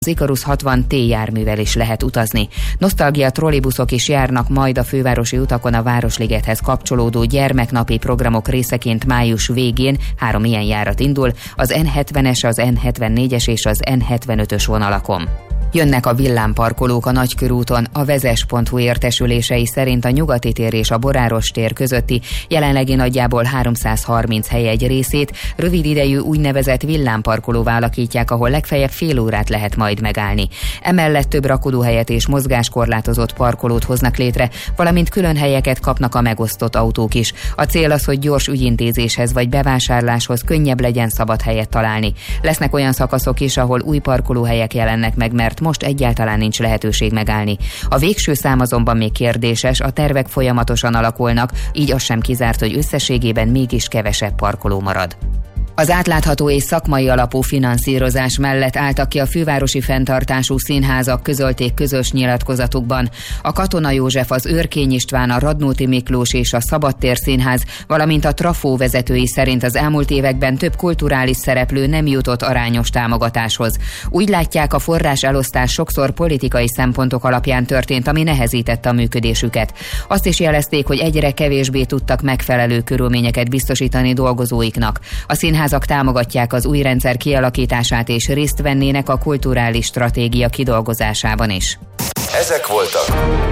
Az Ikarus 60T járművel is lehet utazni. Nosztalgia trollibuszok is járnak majd a fővárosi utakon a Városligethez kapcsolódó gyermeknapi programok részeként május végén 3 ilyen járat indul, az N70-es, az N74-es és az N75-ös vonalakon. Jönnek a villámparkolók a Nagykörúton. A Vezes.hu értesülései szerint a Nyugati tér és a Boráros tér közötti jelenlegi nagyjából 330 hely egy részét rövid idejű úgynevezett villámparkolóvá alakítják, ahol legfeljebb fél órát lehet majd megállni. Emellett több rakodóhelyet és mozgáskorlátozott parkolót hoznak létre, valamint külön helyeket kapnak a megosztott autók is. A cél az, hogy gyors ügyintézéshez vagy bevásárláshoz könnyebb legyen szabad helyet találni. Lesznek olyan szakaszok is, ahol új parkolóhelyek jelennek meg, mert most egyáltalán nincs lehetőség megállni. A végső szám azonban még kérdéses, a tervek folyamatosan alakulnak, így az sem kizárt, hogy összességében mégis kevesebb parkoló marad. Az átlátható és szakmai alapú finanszírozás mellett álltak ki a fővárosi fenntartású színházak, közölték közös nyilatkozatukban. A Katona József, az Őrkény István, a Radnóti Miklós és a Szabadtér Színház, valamint a Trafó vezetői szerint az elmúlt években több kulturális szereplő nem jutott arányos támogatáshoz. Úgy látják, a forrás elosztás sokszor politikai szempontok alapján történt, ami nehezítette a működésüket. Azt is jelezték, hogy egyre kevésbé tudtak megfelelő körülményeket biztosítani dolgozóiknak. A színházak támogatják az új rendszer kialakítását és részt vennének a kulturális stratégia kidolgozásában is. Ezek voltak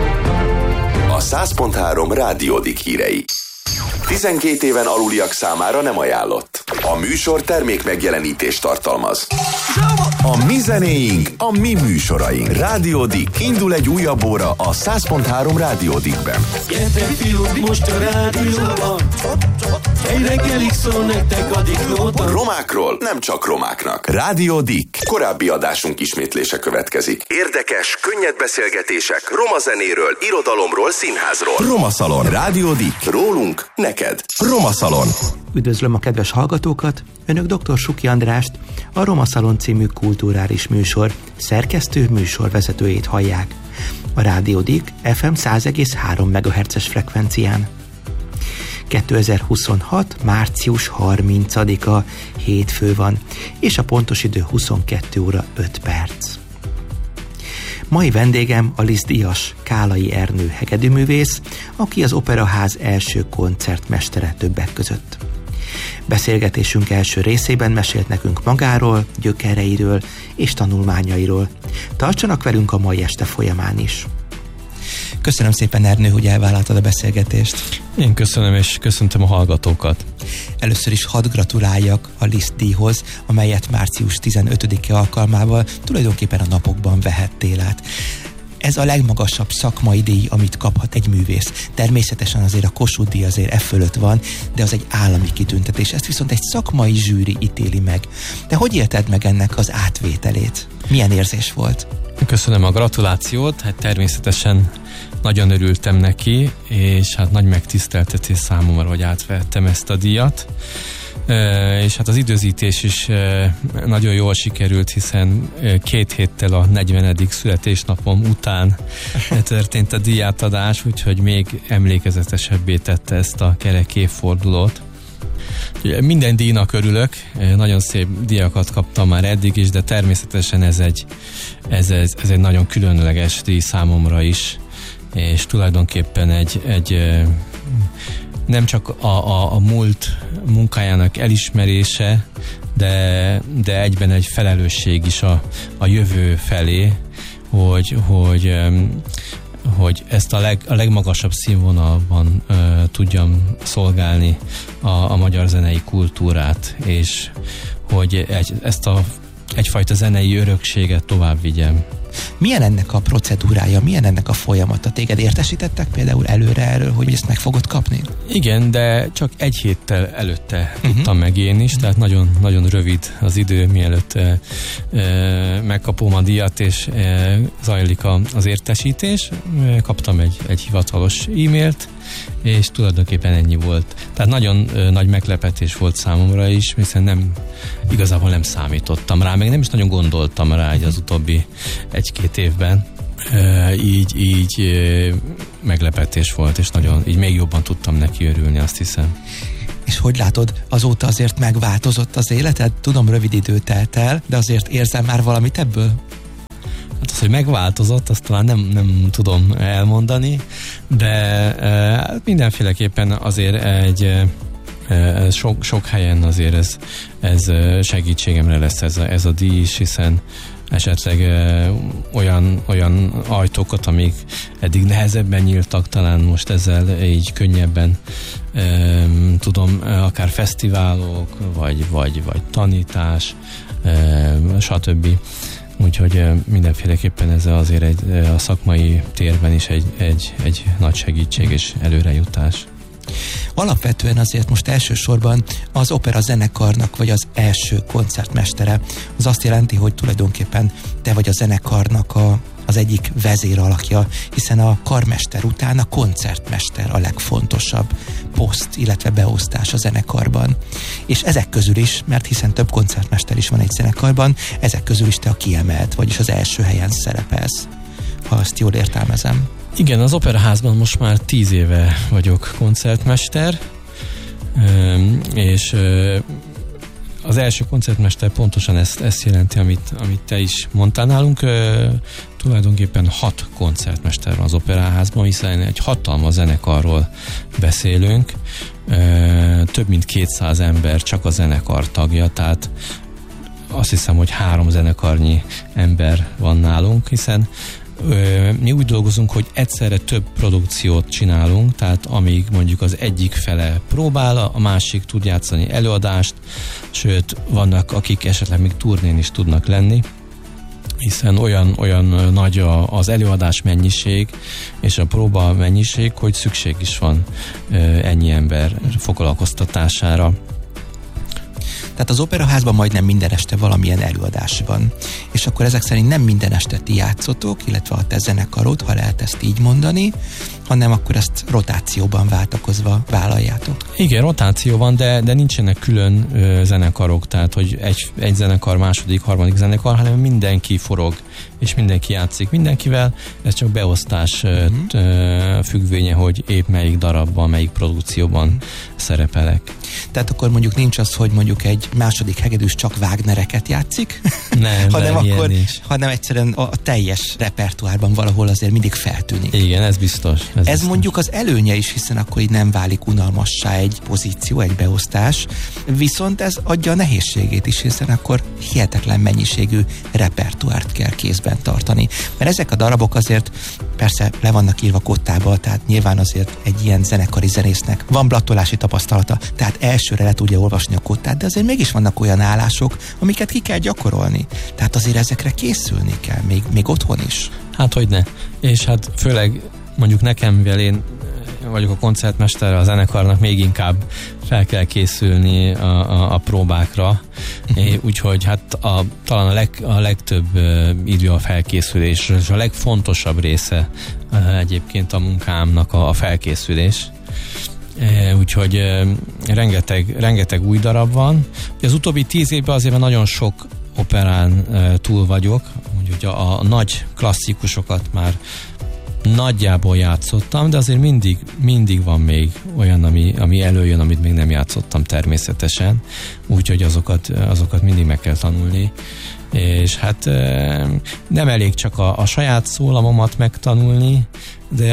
a 100.3 Rádiódik hírei. 12 éven aluliak számára nem ajánlott. A műsor termék megjelenítést tartalmaz. A mi zenéink, a mi műsoraink. Rádiódik, indul egy újabb óra a 100.3 Rádiódikben. Gyertek fiúk, most a rádióban, egy reggelig szól nektek a Diklóban. Romákról nem csak romáknak. Rádiódik. Korábbi adásunk ismétlése következik. Érdekes, könnyed beszélgetések roma zenéről, irodalomról, színházról. Roma Szalon. Rádiódik. Rólunk, neked. Roma Szalon. Üdvözlöm a kedves hallgatókat! Önök dr. Suki Andrást, a Roma Szalon című kulturális műsor szerkesztő műsorvezetőjét hallják. A Rádiódik FM 100,3 MHz-es frekvencián. 2026. március 30-a hétfő van, és a pontos idő 22 óra 5 perc. Mai vendégem a Liszt-díjas Kálai Ernő hegedűművész, aki az Operaház első koncertmestere többek között. Beszélgetésünk első részében mesélt nekünk magáról, gyökereiről és tanulmányairól. Tartsanak velünk a mai este folyamán is. Köszönöm szépen, Ernő, hogy elvállaltad a beszélgetést. Én köszönöm, és köszöntöm a hallgatókat. Először is hadd gratuláljak a Liszt-díjhoz, amelyet március 15-e alkalmával tulajdonképpen a napokban vehettél át. Ez a legmagasabb szakmai díj, amit kaphat egy művész. Természetesen azért a Kossuth-díj azért fölött van, de az egy állami kitüntetés. Ezt viszont egy szakmai zsűri ítéli meg. De hogy élted meg ennek az átvételét? Milyen érzés volt? Köszönöm a gratulációt, hát természetesen nagyon örültem neki, és hát nagy megtiszteltetés számomra, hogy átvehettem ezt a díjat. És hát az időzítés is nagyon jól sikerült, hiszen 2 héttel a 40. születésnapom után történt a díjátadás, úgyhogy még emlékezetesebbé tette ezt a kerek évfordulót. Minden díjnak örülök, nagyon szép díjakat kaptam már eddig is, de természetesen ez egy nagyon különleges díj számomra is, és tulajdonképpen egy nem csak a múlt munkájának elismerése, de egyben egy felelősség is a jövő felé, hogy ezt a legmagasabb színvonalban tudjam szolgálni a magyar zenei kultúrát, és hogy ezt egyfajta zenei örökséget tovább vigyem. Milyen ennek a procedúrája, milyen ennek a folyamata? Téged értesítettek például előre erről, hogy ezt meg fogod kapni? Igen, de csak 1 héttel előtte tudtam meg én is, tehát nagyon, nagyon rövid az idő, mielőtt megkapom a díjat, és zajlik az értesítés. Kaptam egy hivatalos e-mailt, és tulajdonképpen ennyi volt. Tehát nagyon nagy meglepetés volt számomra is, hiszen igazából nem számítottam rá, meg nem is nagyon gondoltam rá az utóbbi 1-2 évben. Így meglepetés volt, és nagyon, így még jobban tudtam neki örülni, azt hiszem. És hogy látod, azóta azért megváltozott az életed? Tudom, rövid idő telt el, de azért érzem már valamit ebből? Az, hogy megváltozott, azt talán nem tudom elmondani, de mindenféleképpen azért sok helyen azért ez segítségemre lesz ez a díj is, hiszen esetleg olyan ajtókat, amik eddig nehezebben nyíltak, talán most ezzel így könnyebben tudom, akár fesztiválok, vagy tanítás, stb. Úgyhogy mindenféleképpen ez azért a szakmai térben is egy nagy segítség és előrejutás. Alapvetően azért most elsősorban az opera zenekarnak vagy az első koncertmestere. Az azt jelenti, hogy tulajdonképpen te vagy a zenekarnak az egyik vezéralakja, hiszen a karmester után a koncertmester a legfontosabb poszt, illetve beosztás a zenekarban. És ezek közül is, mert hiszen több koncertmester is van egy zenekarban, ezek közül is te a kiemelt, vagyis az első helyen szerepelsz, ha azt jól értelmezem. Igen, az Operaházban most már 10 éve vagyok koncertmester, és az első koncertmester pontosan ezt jelenti, amit te is mondtál nálunk. Tulajdonképpen 6 koncertmester van az Operaházban, hiszen egy hatalmas zenekarról beszélünk. Több mint 200 ember csak a zenekar tagja, tehát azt hiszem, hogy 3 zenekarnyi ember van nálunk, hiszen mi úgy dolgozunk, hogy egyszerre több produkciót csinálunk, tehát amíg mondjuk az egyik fele próbál, a másik tud játszani előadást, sőt, vannak, akik esetleg még turnén is tudnak lenni, hiszen olyan nagy az előadás mennyiség és a próba mennyiség, hogy szükség is van ennyi ember foglalkoztatására. Tehát az Operaházban majdnem minden este valamilyen előadás van. És akkor ezek szerint nem minden este ti játszotok, illetve a te zenekarod, ha lehet ezt így mondani, hanem akkor ezt rotációban váltakozva vállaljátok. Igen, rotáció van, de nincsenek külön zenekarok, tehát hogy egy zenekar, második, harmadik zenekar, hanem mindenki forog, és mindenki játszik mindenkivel, ez csak beosztás függvénye, hogy épp melyik darabban, melyik produkcióban szerepelek. Tehát akkor mondjuk nincs az, hogy mondjuk egy második hegedűs csak Wagnereket játszik, hanem egyszerűen a teljes repertoárban valahol azért mindig feltűnik. Igen, ez biztos. Ez mondjuk az előnye is, hiszen akkor így nem válik unalmassá egy pozíció, egy beosztás, viszont ez adja a nehézségét is, hiszen akkor hihetetlen mennyiségű repertoárt kell kézben tartani. Mert ezek a darabok azért persze le vannak írva kottába, tehát nyilván azért egy ilyen zenekari zenésznek van blattolási tapasztalata, tehát elsőre le tudja olvasni a kottát, de azért mégis vannak olyan állások, amiket ki kell gyakorolni. Tehát azért ezekre készülni kell, még otthon is. Hát hogyne. És hát főleg mondjuk nekem, mivel én vagyok a koncertmester, a zenekarnak még inkább fel kell készülni a próbákra, úgyhogy hát talán a legtöbb idő a felkészülés, és a legfontosabb része egyébként a munkámnak a felkészülés. Úgyhogy rengeteg új darab van. Az utóbbi 10 évben azért nagyon sok operán túl vagyok, úgyhogy a nagy klasszikusokat már nagyjából játszottam, de azért mindig van még olyan, ami előjön, amit még nem játszottam természetesen, úgyhogy azokat mindig meg kell tanulni. És hát nem elég csak a saját szólamomat megtanulni, de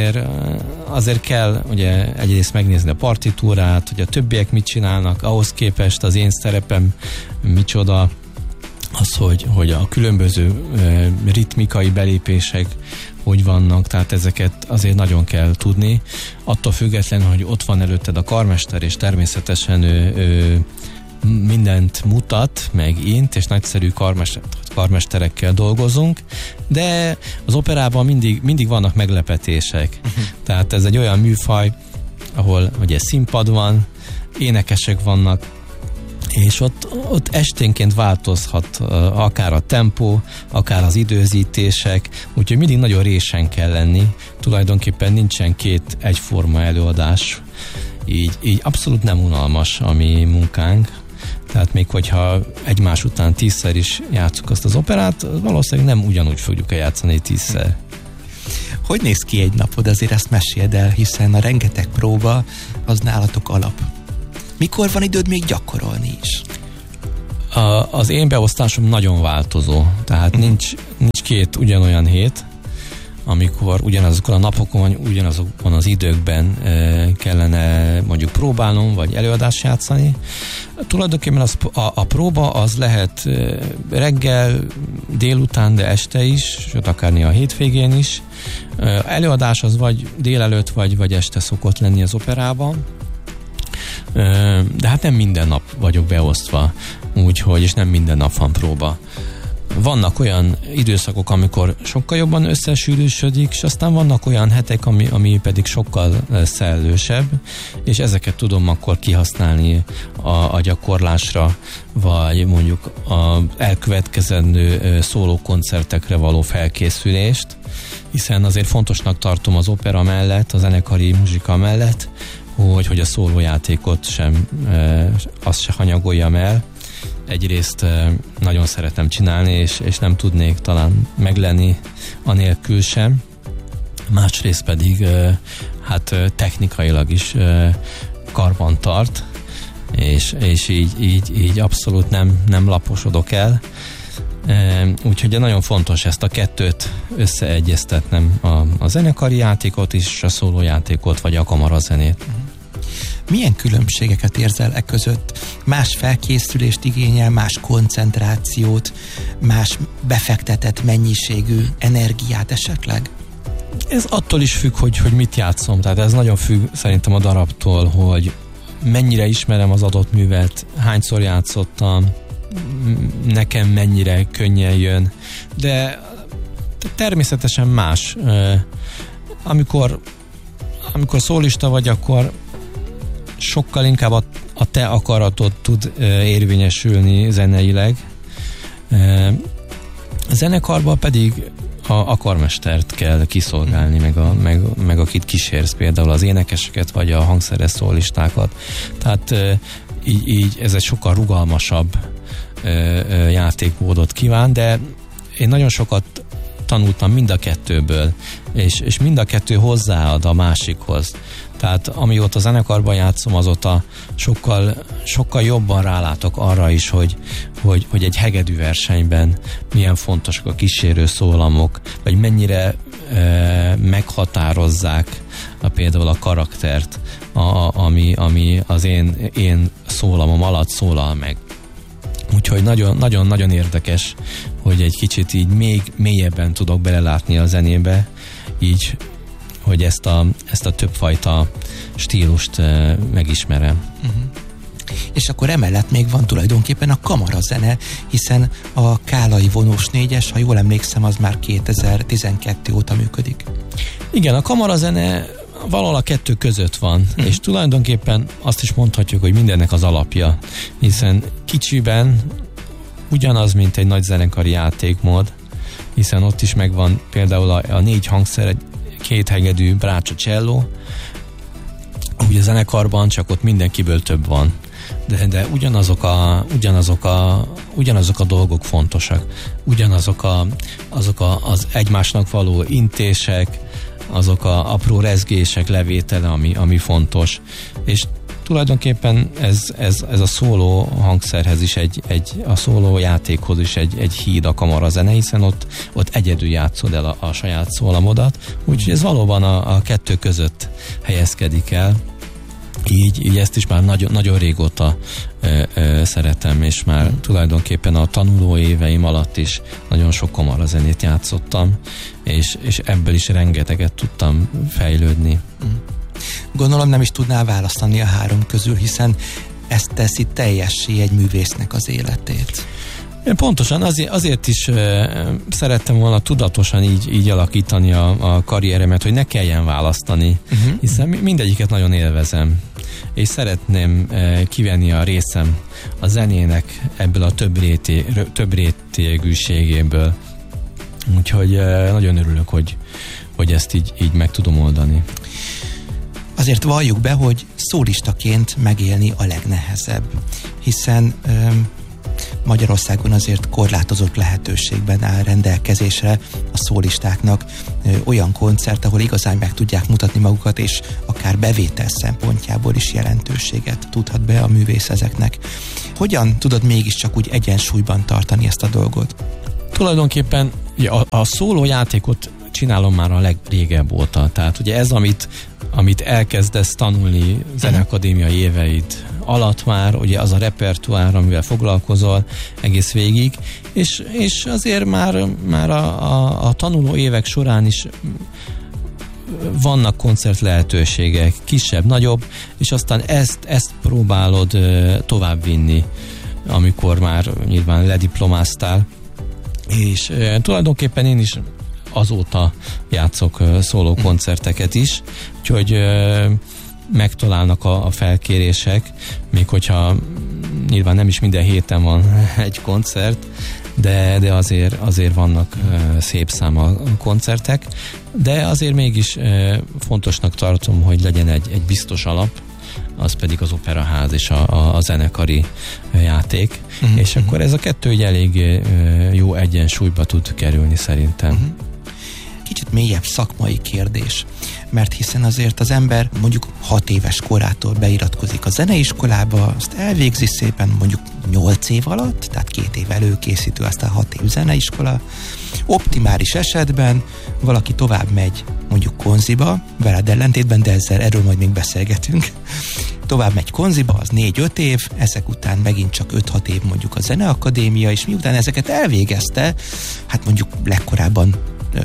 azért kell ugye egyrészt megnézni a partitúrát, hogy a többiek mit csinálnak, ahhoz képest az én szerepem micsoda, az, hogy a különböző ritmikai belépések hogy vannak, tehát ezeket azért nagyon kell tudni. Attól függetlenül, hogy ott van előtted a karmester, és természetesen ő mindent mutat, meg int, és nagyszerű karmesterekkel dolgozunk, de az operában mindig vannak meglepetések. Tehát ez egy olyan műfaj, ahol ugye színpad van, énekesek vannak, és ott esténként változhat akár a tempó, akár az időzítések, úgyhogy mindig nagyon résen kell lenni. Tulajdonképpen nincsen 2 egyforma előadás, így abszolút nem unalmas a mi munkánk. Tehát még hogyha egymás után 10-szer is játsszuk azt az operát, valószínűleg nem ugyanúgy fogjuk játszani 10-szer. Hogy néz ki egy napod? Azért ezt meséld el, hiszen a rengeteg próba az nálatok alap. Mikor van időd még gyakorolni is? Az én beosztásom nagyon változó, tehát nincs két ugyanolyan hét, amikor ugyanazokon a napokon, vagy ugyanazokon az időkben kellene mondjuk próbálnom, vagy előadást játszani. Tulajdonképpen a próba az lehet reggel, délután, de este is, sőt akár néha a hétvégén is. Előadás az vagy délelőtt, vagy este szokott lenni az operában. De hát nem minden nap vagyok beosztva, úgyhogy, és nem minden nap van próba. Vannak olyan időszakok, amikor sokkal jobban összesűrűsödik, és aztán vannak olyan hetek, ami pedig sokkal szellősebb, és ezeket tudom akkor kihasználni a gyakorlásra, vagy mondjuk az elkövetkezendő szólókoncertekre való felkészülést, hiszen azért fontosnak tartom az opera mellett, a zenekari muzsika mellett, hogy a szólójátékot azt se hanyagoljam el. Egyrészt nagyon szeretem csinálni, és nem tudnék talán meglenni anélkül sem. Másrészt pedig hát technikailag is karban tart, és így abszolút nem laposodok el. Úgyhogy nagyon fontos ezt a kettőt összeegyeztetnem, a zenekari játékot is, és a szólójátékot, vagy a kamarazenét. Milyen különbségeket érzel között? Más felkészülést igényel, más koncentrációt, más befektetett mennyiségű energiát esetleg? Ez attól is függ, hogy mit játszom. Tehát ez nagyon függ szerintem a darabtól, hogy mennyire ismerem az adott művet, hányszor játszottam, nekem mennyire könnyen jön, de természetesen más. Amikor szólista vagy, akkor sokkal inkább a te akaratod tud érvényesülni zeneileg. A zenekarban pedig a karmestert kell kiszolgálni, meg akit kísérsz, például az énekeseket, vagy a hangszeres szólistákat. Tehát így ez egy sokkal rugalmasabb játékmódot kíván, de én nagyon sokat tanultam mind a kettőből, és mind a kettő hozzáad a másikhoz. Tehát amióta zenekarban játszom, azóta sokkal jobban rálátok arra is, hogy egy hegedű versenyben milyen fontosak a kísérő szólamok, vagy mennyire meghatározzák például a karaktert, ami az én szólamom alatt szólal meg. Úgyhogy nagyon-nagyon érdekes, hogy egy kicsit így még mélyebben tudok belelátni a zenébe, így, hogy ezt a többfajta stílust megismerem. Uh-huh. És akkor emellett még van tulajdonképpen a kamarazene, hiszen a Kálai vonós 4-es, ha jól emlékszem, az már 2012 óta működik. Igen, a kamarazene valahol a kettő között van, és tulajdonképpen azt is mondhatjuk, hogy mindennek az alapja, hiszen kicsiben ugyanaz, mint egy nagy zenekari játékmód, hiszen ott is megvan például a 4 hangszer, 2 hegedű, brácsa, cselló, ugye a zenekarban csak ott mindenkiből több van, de ugyanazok a dolgok fontosak, ugyanazok az egymásnak való intések, azok a apró rezgések levétele, ami fontos. Tulajdonképpen ez a szóló hangszerhez is a szóló játékhoz is egy híd a kamarazene, hiszen ott egyedül játszod el a saját szólamodat, úgyhogy ez valóban a kettő között helyezkedik el. Így ezt is már nagyon régóta szeretem, és már tulajdonképpen a tanuló éveim alatt is nagyon sok kamarazenét játszottam, és ebből is rengeteget tudtam fejlődni. Gondolom nem is tudnál választani a 3 közül, hiszen ezt teszi teljessé egy művésznek az életét. Pontosan, azért is szerettem volna tudatosan így alakítani a karrieremet, hogy ne kelljen választani, hiszen mindegyiket nagyon élvezem, és szeretném kivenni a részem a zenének ebből a több rétegűségéből. Úgyhogy nagyon örülök, hogy ezt így meg tudom oldani. Azért valljuk be, hogy szólistaként megélni a legnehezebb, hiszen Magyarországon azért korlátozott lehetőségben áll rendelkezésre a szólistáknak olyan koncert, ahol igazán meg tudják mutatni magukat, és akár bevétel szempontjából is jelentőséget tudhat be a művész ezeknek. Hogyan tudod mégiscsak úgy egyensúlyban tartani ezt a dolgot? Tulajdonképpen a szólójátékot csinálom már a legrégebb óta. Tehát ugye ez, amit elkezdesz tanulni zeneakadémiai éveid alatt már, ugye az a repertoár, amivel foglalkozol egész végig, és azért már a tanuló évek során is vannak koncert lehetőségek, kisebb, nagyobb, és aztán ezt próbálod továbbvinni, amikor már nyilván lediplomáztál, és tulajdonképpen én is azóta játszok szóló koncerteket is, úgyhogy megtalálnak a felkérések, még hogyha nyilván nem is minden héten van egy koncert, de azért vannak szép száma koncertek, de azért mégis fontosnak tartom, hogy legyen egy biztos alap, az pedig az operaház és a zenekari játék, és akkor ez a kettő egy elég jó egyensúlyba tud kerülni szerintem. Kicsit mélyebb szakmai kérdés, mert hiszen azért az ember mondjuk 6 éves korától beiratkozik a zeneiskolába, azt elvégzi szépen mondjuk 8 év alatt, tehát 2 év előkészítő, aztán 6 év zeneiskola. Optimális esetben valaki tovább megy mondjuk konziba, veled ellentétben, de erről majd még beszélgetünk. Tovább megy konziba, az 4-5 év, ezek után megint csak 5-6 év mondjuk a zeneakadémia, és miután ezeket elvégezte, hát mondjuk legkorábban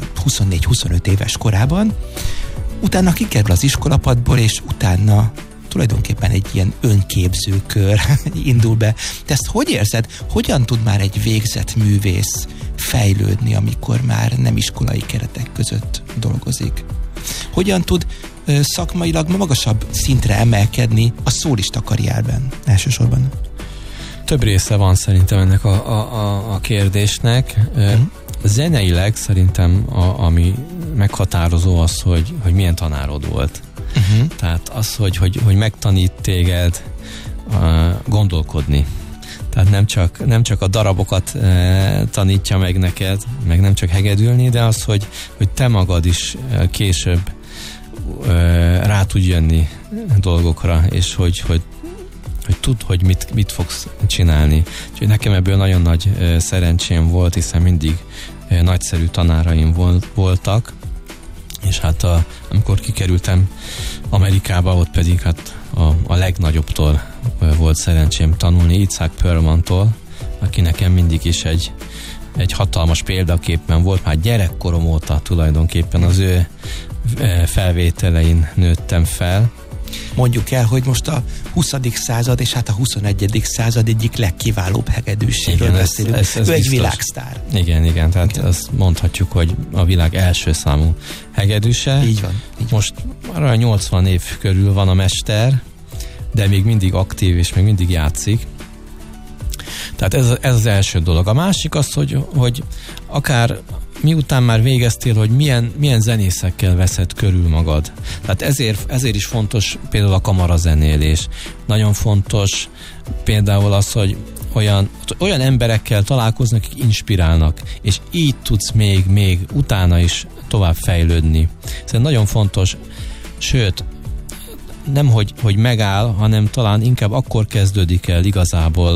24-25 éves korában, utána kikerül az iskolapadból, és utána tulajdonképpen egy ilyen önképző kör indul be. Te ezt hogy érzed? Hogyan tud már egy végzett művész fejlődni, amikor már nem iskolai keretek között dolgozik? Hogyan tud szakmailag magasabb szintre emelkedni a szólista karrierben elsősorban? Több része van szerintem ennek a kérdésnek. Zeneileg szerintem ami meghatározó az, hogy milyen tanárod volt. Tehát az, hogy megtanít téged gondolkodni. Tehát nem csak a darabokat tanítja meg neked, meg nem csak hegedülni, de az, hogy te magad is később rá tudj jönni dolgokra, és hogy tudd, hogy mit fogsz csinálni. Úgyhogy nekem ebből nagyon nagy szerencsém volt, hiszen mindig nagyszerű tanáraim voltak, és hát amikor kikerültem Amerikába, ott pedig hát a legnagyobbtól volt szerencsém tanulni, Itzhak Perlmantól, aki nekem mindig is egy hatalmas példaképpen volt, már gyerekkorom óta tulajdonképpen az ő felvételein nőttem fel. Mondjuk el, hogy most a 20. század és hát a 21. század egyik legkiválóbb hegedűséről beszélünk. Ő egy világsztár. Igen, tehát azt mondhatjuk, hogy a világ első számú hegedűse. Így van. Most már 80 év körül van a mester, de még mindig aktív és még mindig játszik. Tehát ez az első dolog. A másik az, hogy akár miután már végeztél, hogy milyen zenészekkel veszed körül magad. Tehát ezért is fontos például a kamarazenélés. Nagyon fontos például az, hogy olyan emberekkel találkoznak, akik inspirálnak, és így tudsz még utána is tovább fejlődni. Szerintem nagyon fontos, sőt, nem hogy megáll, hanem talán inkább akkor kezdődik el igazából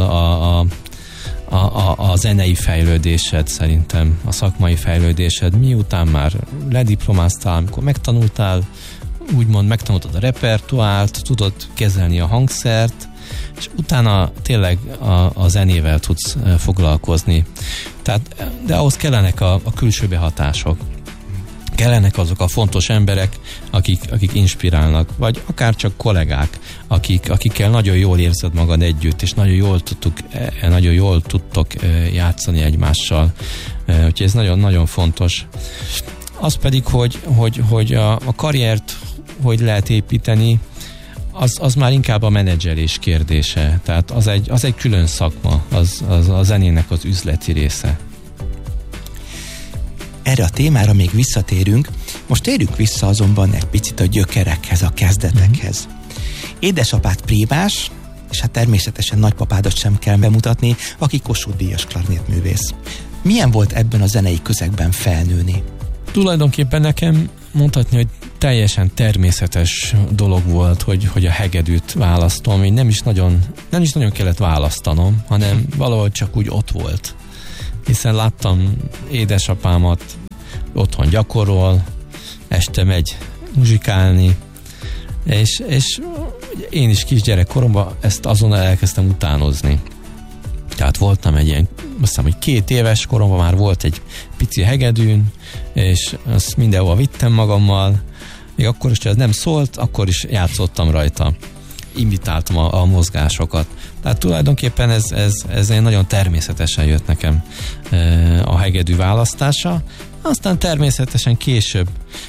a zenei fejlődésed, szerintem, a szakmai fejlődésed, miután már lediplomáztál, amikor megtanultad a repertoárt, tudod kezelni a hangszert, és utána tényleg a zenével tudsz foglalkozni. De ahhoz kellenek a külső behatások. Kellenek azok a fontos emberek, akik inspirálnak, vagy akár csak kollégák, akikkel nagyon jól érzed magad együtt, és nagyon jól tudtok játszani egymással. Úgyhogy ez nagyon-nagyon fontos. Az pedig, hogy a karriert hogy lehet építeni, az már inkább a menedzselés kérdése. Tehát az egy külön szakma, az a zenének az üzleti része. Erre a témára még visszatérünk, most térjünk vissza azonban egy picit a gyökerekhez, a kezdetekhez. Édesapád prímás, és hát természetesen nagypapádat sem kell bemutatni, aki Kossuth-díjas klarnétművész. Milyen volt ebben a zenei közegben felnőni? Tulajdonképpen nekem mondhatni, hogy teljesen természetes dolog volt, hogy a hegedűt választom. Én nem is nagyon kellett választanom, hanem valahogy csak úgy ott volt. Hiszen láttam édesapámat otthon gyakorol, este megy muzsikálni, és én is kisgyerekkoromban ezt azonnal elkezdtem utánozni. Tehát voltam egy ilyen, azt hiszem, hogy 2 éves koromban már volt egy pici hegedűn, és azt mindenhol vittem magammal. Még akkor is, ha ez nem szólt, akkor is játszottam rajta. Imitáltam a mozgásokat. Tehát tulajdonképpen ez nagyon természetesen jött nekem a hegedű választása. Aztán természetesen később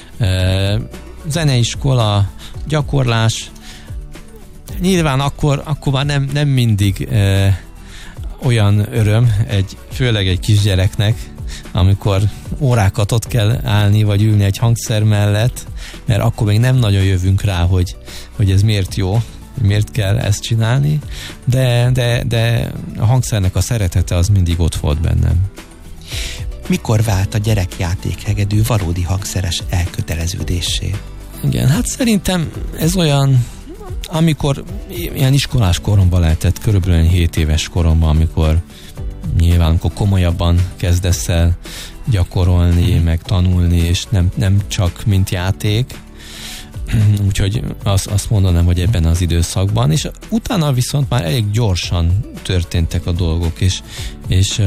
zeneiskola, gyakorlás. Nyilván akkor már nem mindig olyan öröm, főleg egy kisgyereknek, amikor órákat ott kell állni, vagy ülni egy hangszer mellett, mert akkor még nem nagyon jövünk rá, hogy ez miért jó, miért kell ezt csinálni, de a hangszernek a szeretete az mindig ott volt bennem. Mikor vált a gyerekjáték hegedű valódi hangszeres elköteleződéssé? Igen, hát szerintem ez olyan, amikor ilyen iskolás koromban lehetett, körülbelül 7 éves koromban, amikor komolyabban kezdesz el gyakorolni, meg tanulni, és nem csak mint játék. Úgyhogy azt mondanám, hogy ebben az időszakban, és utána viszont már elég gyorsan történtek a dolgok, és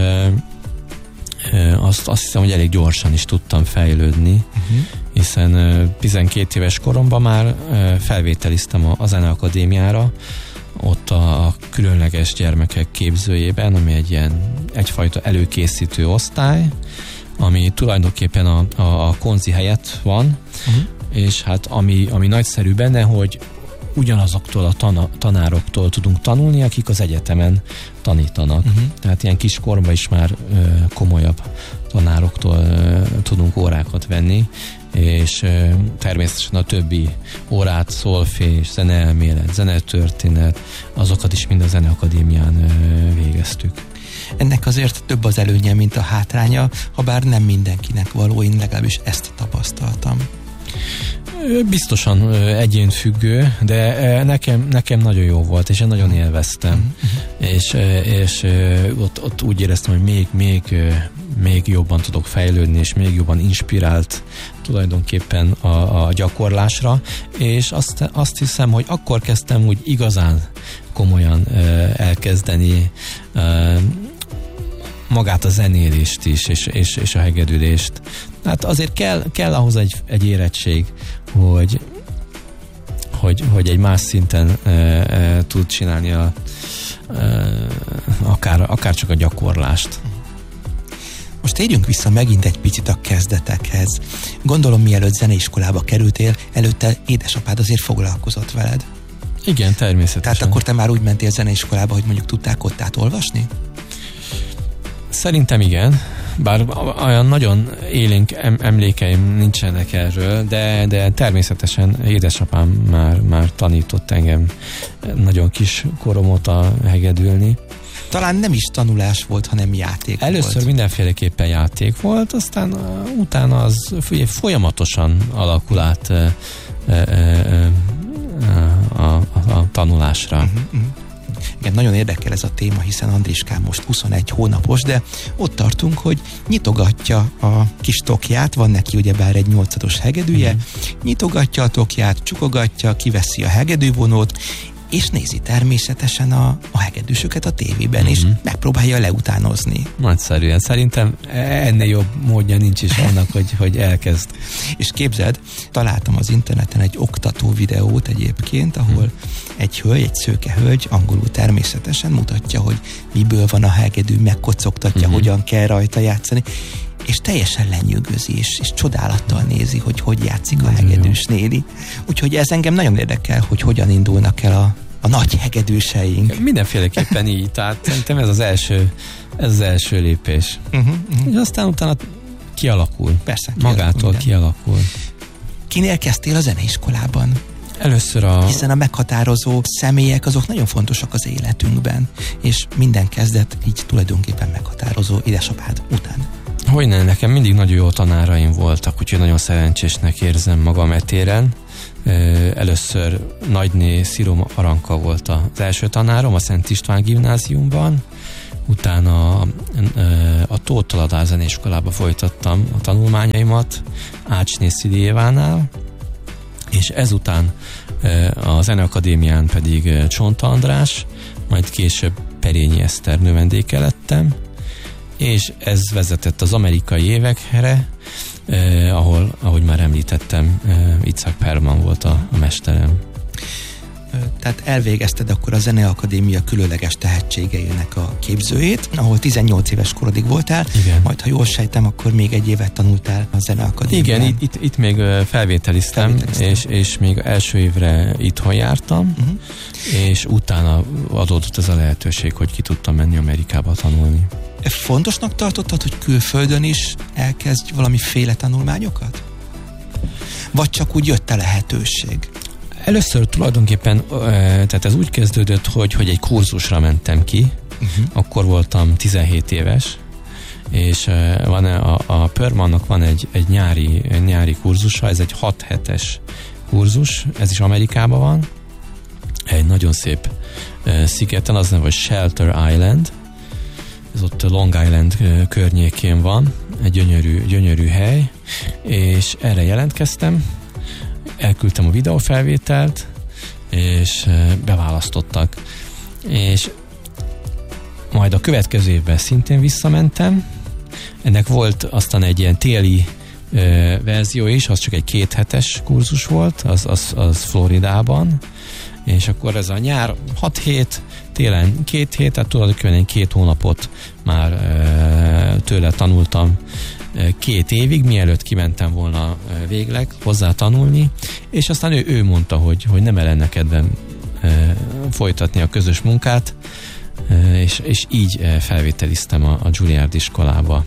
azt hiszem, hogy elég gyorsan is tudtam fejlődni, hiszen 12 éves koromban már felvételiztem a Zeneakadémiára, ott a különleges gyermekek képzőjében, ami egyfajta előkészítő osztály, ami tulajdonképpen a konzi helyett van, és hát ami nagyszerű benne, hogy ugyanazoktól a tanároktól tudunk tanulni, akik az egyetemen tanítanak. Tehát ilyen kis korban is már komolyabb tanároktól tudunk órákat venni, és természetesen a többi órát, szolfés, zeneelmélet, zenetörténet, azokat is mind a Zeneakadémián végeztük. Ennek azért több az előnye, mint a hátránya, ha bár nem mindenkinek való, én legalábbis ezt tapasztaltam. Biztosan egyénfüggő, de nekem nagyon jó volt, és én nagyon élveztem. És ott úgy éreztem, hogy még jobban tudok fejlődni, és még jobban inspirált tulajdonképpen a gyakorlásra, és azt hiszem, hogy akkor kezdtem úgy igazán komolyan elkezdeni magát a zenélést is, és a hegedülést. Hát azért kell ahhoz egy érettség, hogy egy más szinten tud csinálni akár csak a gyakorlást. Most térjünk vissza megint egy picit a kezdetekhez. Gondolom, mielőtt zeneiskolába kerültél, előtte édesapád azért foglalkozott veled. Igen, természetesen. Tehát akkor te már úgy mentél zeneiskolába, hogy mondjuk tudtál kottát olvasni? Szerintem igen, bár olyan nagyon élénk emlékeim nincsenek erről, de természetesen édesapám már tanított engem nagyon kis korom óta hegedülni. Talán nem is tanulás volt, hanem játék Először volt. mindenféleképpen játék volt, aztán utána az folyamatosan alakul át a tanulásra. Igen, nagyon érdekel ez a téma, hiszen Andriskám most 21 hónapos, de ott tartunk, hogy nyitogatja a kis tokját, van neki ugyebár egy 8-os hegedűje, nyitogatja a tokját, csukogatja, kiveszi a hegedűvonót, és nézi természetesen a hegedűsöket a tévében, és megpróbálja leutánozni. Nagyszerűen. Szerintem ennél jobb módja nincs is annak, hogy elkezd. És képzeld, találtam az interneten egy oktató videót egyébként, ahol egy hölgy, egy szőke hölgy, angolul természetesen mutatja, hogy miből van a hegedű, megkocogtatja, hogyan kell rajta játszani, és teljesen lenyűgözi, és csodálattal nézi, hogy játszik a hegedűs néni. Úgyhogy ez engem nagyon érdekel, hogy hogyan indulnak el a nagy hegedűseink. Mindenféleképpen így, tehát szerintem ez az első lépés. És aztán utána kialakul. Persze. Magától kialakul. Kinél kezdtél a zeneiskolában? Először hiszen a meghatározó személyek azok nagyon fontosak az életünkben, és minden kezdet így tulajdonképpen meghatározó édesapád után. Hogyne, nekem mindig nagyon jó tanáraim voltak, úgyhogy nagyon szerencsésnek érzem magam etéren. Először nagyné Sziroma Aranka volt az első tanárom a Szent István gimnáziumban, utána a Tóth Taladár Zeneiskolába folytattam a tanulmányaimat Ácsné Szili Évánál, és ezután a Zeneakadémián pedig Csonta András, majd később Perényi Eszter növendéke lettem, és ez vezetett az amerikai évekre, ahol, ahogy már említettem, Itzhak Perlman volt a mesterem. Tehát elvégezted akkor a Zeneakadémia különleges tehetségeinek a képzőjét, ahol 18 éves korodig voltál, igen. Majd ha jól sejtem, akkor még egy évet tanultál a Zeneakadémián. Igen, itt még felvételiztem. És még első évre itthon jártam, és utána adódott ez a lehetőség, hogy ki tudtam menni Amerikába tanulni. Fontosnak tartottad, hogy külföldön is elkezdj valamiféle tanulmányokat? Vagy csak úgy jött a lehetőség? Először tulajdonképpen, tehát ez úgy kezdődött, hogy egy kurzusra mentem ki, akkor voltam 17 éves, és van a Perlmannak van egy nyári kurzusa, ez egy 6 hetes kurzus, ez is Amerikában van, egy nagyon szép szigeten, az neve, hogy Shelter Island, ez ott Long Island környékén van, egy gyönyörű hely, és erre jelentkeztem, elküldtem a videófelvételt, és beválasztottak. És majd a következő évben szintén visszamentem. Ennek volt aztán egy ilyen téli verzió is, az csak egy 2 hetes kurzus volt, az Floridában, és akkor ez a nyár 6 hét, télen 2 hét, tehát tulajdonképpen 2 hónapot már tőle tanultam 2 évig, mielőtt kimentem volna végleg hozzá tanulni, és aztán ő mondta, hogy nem lenne kedvem folytatni a közös munkát, és így felvételiztem a Juilliard iskolába.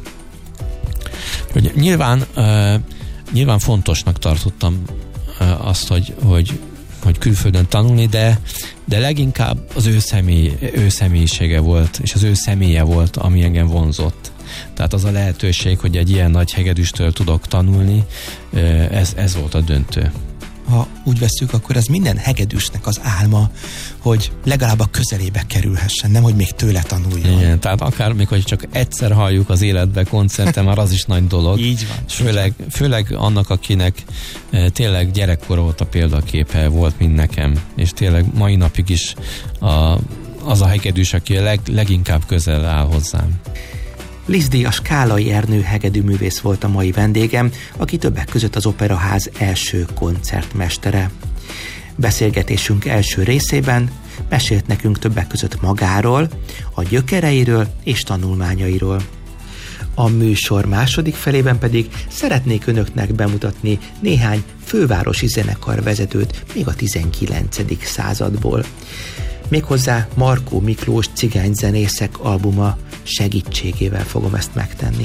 Hogy nyilván fontosnak tartottam azt, hogy külföldön tanulni, de leginkább az ő személyisége volt, és az ő személye volt, ami engem vonzott. Tehát az a lehetőség, hogy egy ilyen nagy hegedűstől tudok tanulni, ez volt a döntő. Ha úgy vesszük, akkor ez minden hegedűsnek az álma, hogy legalább a közelébe kerülhessen, nem hogy még tőle tanuljon. Igen, tehát akár még, hogy csak egyszer halljuk az életbe koncerten, már az is nagy dolog. Így van. Főleg annak, akinek tényleg gyerekkor volt a példaképe, volt, mint nekem, és tényleg mai napig is az a hegedűs, aki leginkább közel áll hozzám. Liszt a Skálai Ernő hegedűművész volt a mai vendégem, aki többek között az Operaház első koncertmestere. Beszélgetésünk első részében mesélt nekünk többek között magáról, a gyökereiről és tanulmányairól. A műsor második felében pedig szeretnék önöknek bemutatni néhány fővárosi zenekarvezetőt még a 19. századból. Méghozzá Markó Miklós cigányzenészek albuma segítségével fogom ezt megtenni.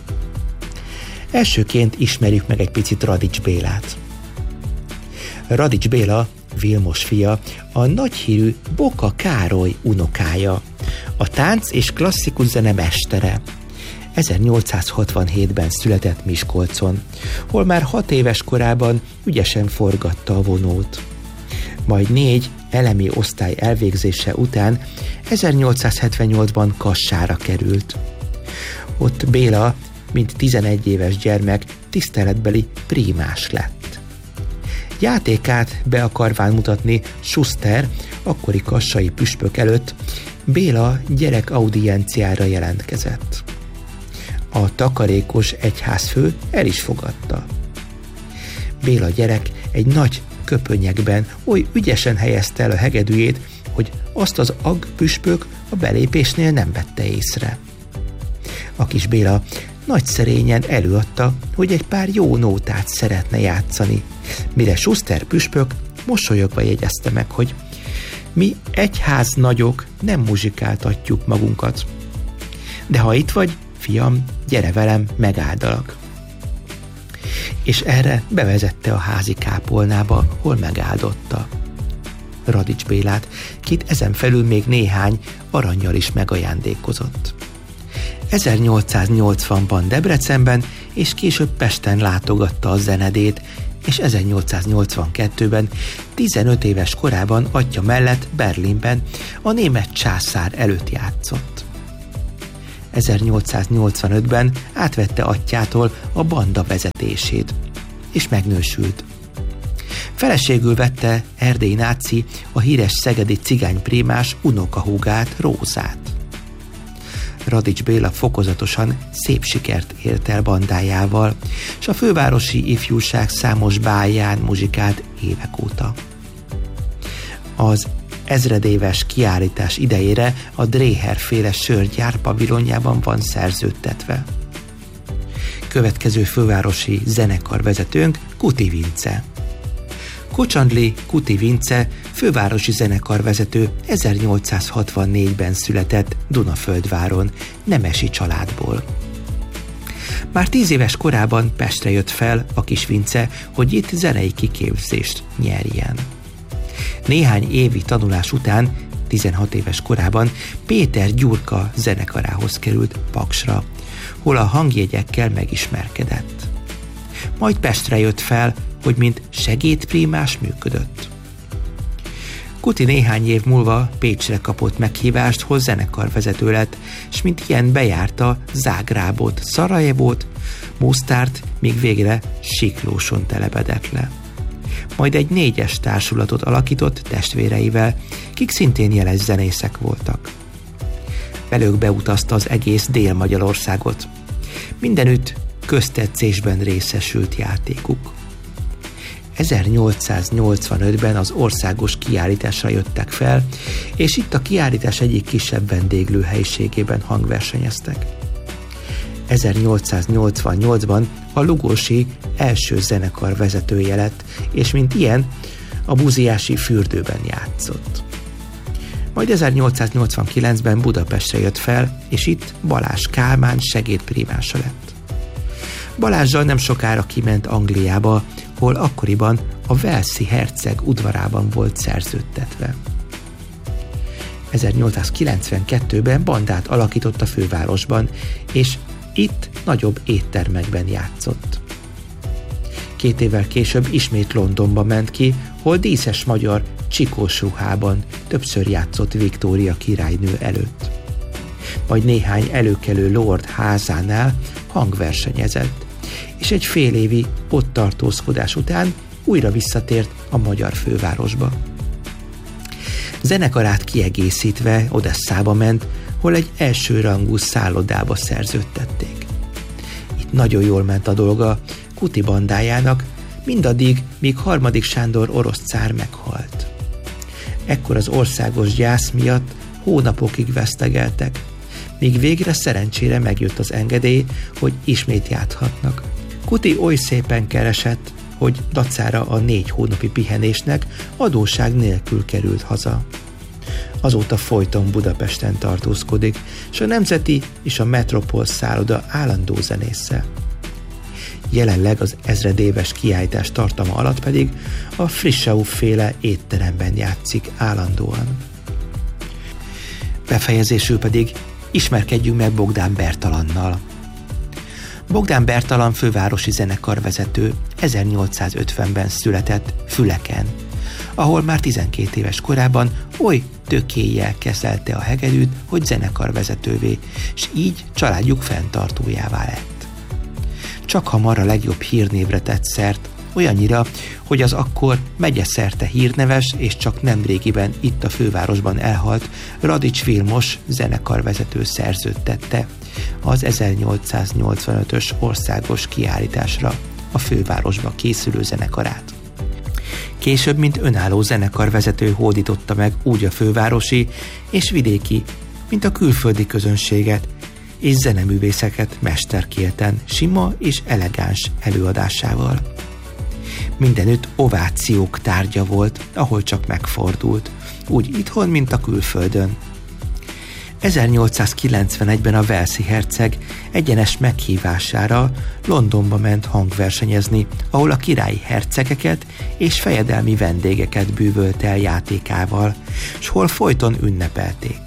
Elsőként ismerjük meg egy picit Radics Bélát. Radics Béla, Vilmos fia, a nagyhírű Boka Károly unokája, a tánc és klasszikus zene mestere. 1867-ben született Miskolcon, hol már 6 éves korában ügyesen forgatta a vonót. Majd 4 elemi osztály elvégzése után 1878-ban Kassára került. Ott Béla, mint 11 éves gyermek, tiszteletbeli prímás lett. Játékát be akarván mutatni Schuster, akkori kassai püspök előtt, Béla gyerek audienciára jelentkezett. A takarékos egyházfő el is fogadta. Béla gyerek egy nagy köpönyekben oly ügyesen helyezte el a hegedűjét, hogy azt az püspök a belépésnél nem vette észre. A kis Béla nagy szerényen előadta, hogy egy pár jó nótát szeretne játszani, mire Schuster püspök mosolyogva jegyezte meg, hogy mi egyház nagyok nem muzsikáltatjuk magunkat. De ha itt vagy, fiam, gyere velem, megáldalak. és erre bevezette a házi kápolnába, hol megáldotta Radics Bélát, kit ezen felül még néhány arannyal is megajándékozott. 1880-ban Debrecenben és később Pesten látogatta a zenedét, és 1882-ben 15 éves korában atyja mellett Berlinben a német császár előtt játszott. 1885-ben átvette atyjától a banda vezetését, és megnősült. Feleségül vette Erdély Náci, a híres szegedi cigányprímás unokahúgát, Rózát. Radics Béla fokozatosan szép sikert ért el bandájával, és a fővárosi ifjúság számos bálján muzsikált évek óta. Az ezredéves kiállítás idejére a Dréher-féle sörgyár pavilonjában van szerződtetve. Következő fővárosi zenekarvezetőnk Kuti Vince. Kocsandli Kuti Vince fővárosi zenekarvezető 1864-ben született Dunaföldváron, nemesi családból. Már 10 éves korában Pestre jött fel a kis Vince, hogy itt zenei kiképzést nyerjen. Néhány évi tanulás után, 16 éves korában Péter Gyurka zenekarához került Paksra, hol a hangjegyekkel megismerkedett. Majd Pestre jött fel, hogy mint segédprímás működött. Kuti néhány év múlva Pécsre kapott meghívást, hol zenekarvezető lett, és mint ilyen bejárta Zágrábot, Szarajevót, Mostárt, míg végre Siklóson telepedett le. Majd egy 4-es társulatot alakított testvéreivel, kik szintén jeles zenészek voltak. Velük beutazta az egész Dél-Magyarországot. Mindenütt köztetszésben részesült játékuk. 1885-ben az országos kiállításra jöttek fel, és itt a kiállítás egyik kisebb vendéglőhelyiségében hangversenyeztek. 1888-ban a Lugósi első zenekar vezetője lett, és mint ilyen a buziási fürdőben játszott. Majd 1889-ben Budapestre jött fel, és itt Balázs Kálmán segédprímása lett. Balázssal nem sokára kiment Angliába, hol akkoriban a walesi herceg udvarában volt szerződtetve. 1892-ben bandát alakított a fővárosban, és itt nagyobb éttermekben játszott. 2 évvel később ismét Londonba ment ki, hol díszes magyar csikós ruhában többször játszott Viktória királynő előtt. Majd néhány előkelő lord házánál hangversenyezett, és egy fél évi ott tartózkodás után újra visszatért a magyar fővárosba. Zenekarát kiegészítve Odesszába ment, hol egy elsőrangú szállodába szerződtették. Itt nagyon jól ment a dolga Kuti bandájának, mindaddig, míg Harmadik Sándor orosz cár meghalt. Ekkor az országos gyász miatt hónapokig vesztegeltek, míg végre szerencsére megjött az engedély, hogy ismét játhatnak. Kuti oly szépen keresett, hogy dacára a 4 hónapi pihenésnek adósság nélkül került haza. Azóta folyton Budapesten tartózkodik, és a Nemzeti és a Metropol szálloda állandó zenésze. Jelenleg az ezredéves kiállítás tartalma alatt pedig a Frischau-féle étteremben játszik állandóan. Befejezésül pedig ismerkedjünk meg Bogdán Bertalannal. Bogdán Bertalan fővárosi zenekarvezető 1850-ben született Füleken, ahol már 12 éves korában oly tökélyel kezelte a hegedűt, hogy zenekarvezetővé, és így családjuk fenntartójává lett. Csak hamar a legjobb hírnévre tett szert, olyannyira, hogy az akkor megyeszerte hírneves és csak nemrégiben itt a fővárosban elhalt Radics Vilmos zenekarvezető szerződtette az 1885-ös országos kiállításra a fővárosba készülő zenekarát. Később, mint önálló zenekarvezető hódította meg úgy a fővárosi és vidéki, mint a külföldi közönséget, és zeneművészeket mesterkélten, sima és elegáns előadásával. Mindenütt ovációk tárgya volt, ahol csak megfordult, úgy itthon, mint a külföldön. 1891-ben a walesi herceg egyenes meghívására Londonba ment hangversenyezni, ahol a királyi hercegeket és fejedelmi vendégeket bűvölt el játékával, s hol folyton ünnepelték.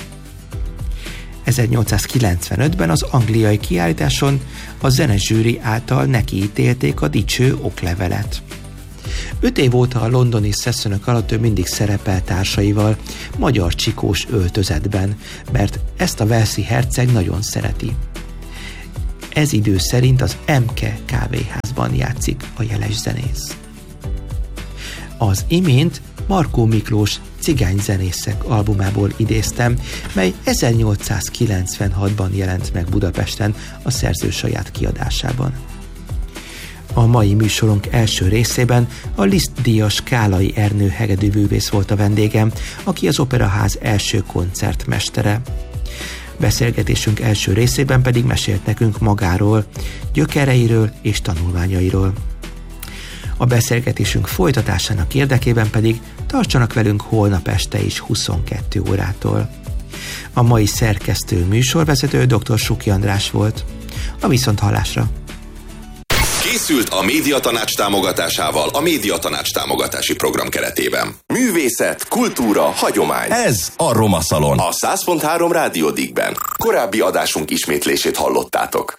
1895-ben az angliai kiállításon a zenezsűri által nekiítélték a dicső oklevelet. 5 év óta a londoni szeszönök alatt ő mindig szerepel társaival, magyar csikós öltözetben, mert ezt a walesi herceg nagyon szereti. Ez idő szerint az Emke kávéházban játszik a jeles zenész. Az imént Markó Miklós Cigányzenészek albumából idéztem, mely 1896-ban jelent meg Budapesten a szerző saját kiadásában. A mai műsorunk első részében a Liszt-díjas Kálai Ernő hegedűművész volt a vendégem, aki az Operaház első koncertmestere. Beszélgetésünk első részében pedig mesélt nekünk magáról, gyökereiről és tanulmányairól. A beszélgetésünk folytatásának érdekében pedig tartsanak velünk holnap este is 22 órától. A mai szerkesztő műsorvezető dr. Suki András volt. A viszonthallásra! Készült a Médiatanács támogatásával a Médiatanács támogatási program keretében. Művészet, kultúra, hagyomány. Ez a Roma Szalon. A 100.3 Rádió Diggben. Korábbi adásunk ismétlését hallottátok.